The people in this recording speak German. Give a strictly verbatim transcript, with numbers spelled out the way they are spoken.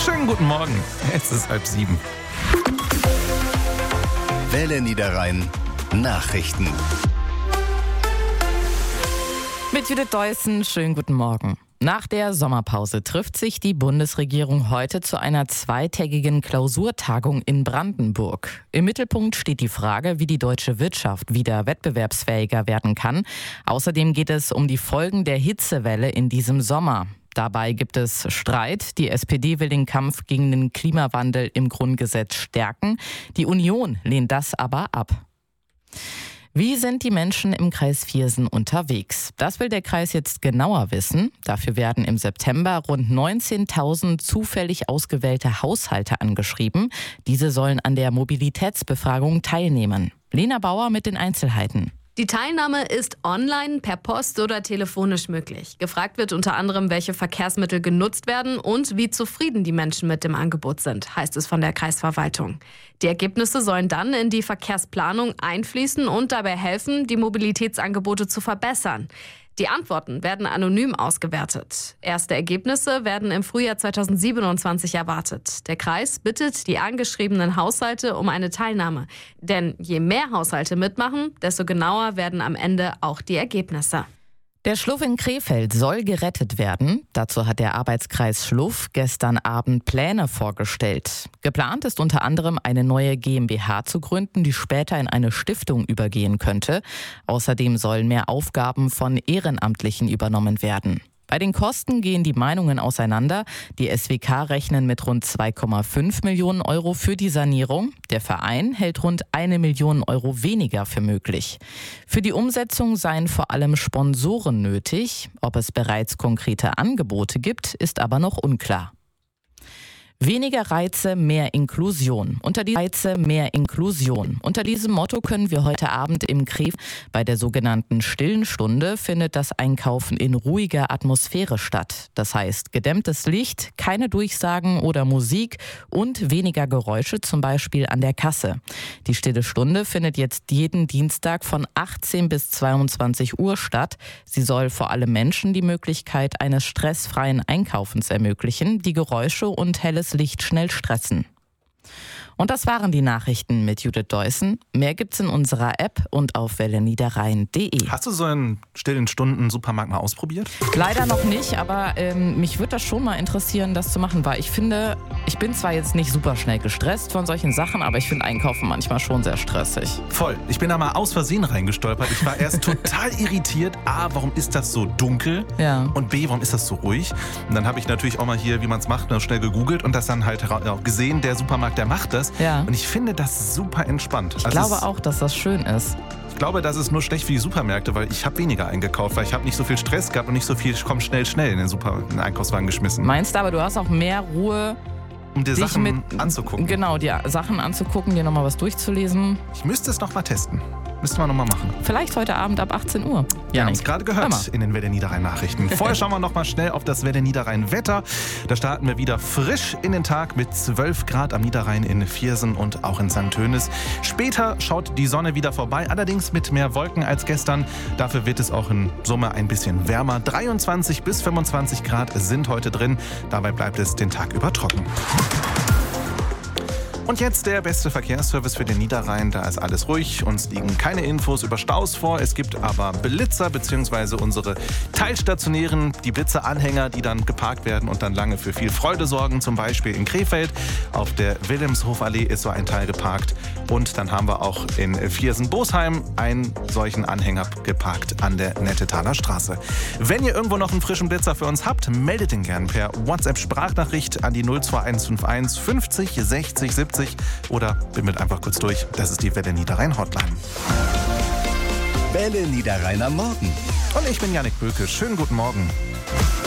Schönen guten Morgen. Es ist halb sieben. Welle Niederrhein Nachrichten. Mit Judith Deussen, schönen guten Morgen. Nach der Sommerpause trifft sich die Bundesregierung heute zu einer zweitägigen Klausurtagung in Brandenburg. Im Mittelpunkt steht die Frage, wie die deutsche Wirtschaft wieder wettbewerbsfähiger werden kann. Außerdem geht es um die Folgen der Hitzewelle in diesem Sommer. Dabei gibt es Streit. Die S P D will den Kampf gegen den Klimawandel im Grundgesetz stärken. Die Union lehnt das aber ab. Wie sind die Menschen im Kreis Viersen unterwegs? Das will der Kreis jetzt genauer wissen. Dafür werden im September rund neunzehntausend zufällig ausgewählte Haushalte angeschrieben. Diese sollen an der Mobilitätsbefragung teilnehmen. Lena Bauer mit den Einzelheiten. Die Teilnahme ist online, per Post oder telefonisch möglich. Gefragt wird unter anderem, welche Verkehrsmittel genutzt werden und wie zufrieden die Menschen mit dem Angebot sind, heißt es von der Kreisverwaltung. Die Ergebnisse sollen dann in die Verkehrsplanung einfließen und dabei helfen, die Mobilitätsangebote zu verbessern. Die Antworten werden anonym ausgewertet. Erste Ergebnisse werden im Frühjahr zweitausendsiebenundzwanzig erwartet. Der Kreis bittet die angeschriebenen Haushalte um eine Teilnahme. Denn je mehr Haushalte mitmachen, desto genauer werden am Ende auch die Ergebnisse. Der Schluff in Krefeld soll gerettet werden. Dazu hat der Arbeitskreis Schluff gestern Abend Pläne vorgestellt. Geplant ist unter anderem, eine neue GmbH zu gründen, die später in eine Stiftung übergehen könnte. Außerdem sollen mehr Aufgaben von Ehrenamtlichen übernommen werden. Bei den Kosten gehen die Meinungen auseinander. Die S W K rechnen mit rund zwei Komma fünf Millionen Euro für die Sanierung. Der Verein hält rund eine Million Euro weniger für möglich. Für die Umsetzung seien vor allem Sponsoren nötig. Ob es bereits konkrete Angebote gibt, ist aber noch unklar. Weniger Reize, mehr Inklusion. Unter die Reize, mehr Inklusion. Unter diesem Motto können wir heute Abend im Krefeld bei der sogenannten Stillen Stunde findet das Einkaufen in ruhiger Atmosphäre statt. Das heißt, gedämmtes Licht, keine Durchsagen oder Musik und weniger Geräusche, zum Beispiel an der Kasse. Die Stille Stunde findet jetzt jeden Dienstag von achtzehn bis zweiundzwanzig Uhr statt. Sie soll vor allem Menschen die Möglichkeit eines stressfreien Einkaufens ermöglichen, die Geräusche und helles Licht schnell stressen. Und das waren die Nachrichten mit Judith Deussen. Mehr gibt's in unserer App und auf welle niederrhein punkt de. Hast du so einen stillen Stunden-Supermarkt mal ausprobiert? Leider noch nicht, aber ähm, mich würde das schon mal interessieren, das zu machen, weil ich finde, ich bin zwar jetzt nicht super schnell gestresst von solchen Sachen, aber ich finde Einkaufen manchmal schon sehr stressig. Voll. Ich bin da mal aus Versehen reingestolpert. Ich war erst total irritiert. A, warum ist das so dunkel? Ja. Und B, warum ist das so ruhig? Und dann habe ich natürlich auch mal hier, wie man es macht, schnell gegoogelt und das dann halt gesehen, der Supermarkt, der macht das. Ja. Und ich finde das super entspannt. Ich also glaube es, auch, dass das schön ist. Ich glaube, das ist nur schlecht für die Supermärkte, weil ich habe weniger eingekauft, weil ich habe nicht so viel Stress gehabt und nicht so viel, ich komme schnell, schnell in den, Super, in den Einkaufswagen geschmissen. Meinst du aber, du hast auch mehr Ruhe, um dir dich Sachen mit, anzugucken? Genau, dir Sachen anzugucken, dir nochmal was durchzulesen. Ich müsste es noch mal testen. Müssten wir noch mal machen. Vielleicht heute Abend ab achtzehn Uhr. Wir haben es gerade gehört in den Welle Niederrhein Nachrichten. Vorher schauen wir noch mal schnell auf das Welle Niederrhein Wetter. Da starten wir wieder frisch in den Tag mit zwölf Grad am Niederrhein in Viersen und auch in Sankt Tönis. Später schaut die Sonne wieder vorbei, allerdings mit mehr Wolken als gestern. Dafür wird es auch in Summe ein bisschen wärmer. dreiundzwanzig bis fünfundzwanzig Grad sind heute drin. Dabei bleibt es den Tag über trocken. Und jetzt der beste Verkehrsservice für den Niederrhein. Da ist alles ruhig. Uns liegen keine Infos über Staus vor. Es gibt aber Blitzer bzw. unsere teilstationären, die Blitzeranhänger, die dann geparkt werden und dann lange für viel Freude sorgen. Zum Beispiel in Krefeld. Auf der Wilhelmshofallee ist so ein Teil geparkt. Und dann haben wir auch in Viersen-Bosheim einen solchen Anhänger geparkt an der Nettetaler Straße. Wenn ihr irgendwo noch einen frischen Blitzer für uns habt, meldet ihn gern per WhatsApp-Sprachnachricht an die null zwei eins fünf eins fünfzig sechzig siebzig oder bimmelt einfach kurz durch. Das ist die Welle Niederrhein Hotline. Welle Niederrhein am Morgen. Und ich bin Jannik Böke. Schönen guten Morgen.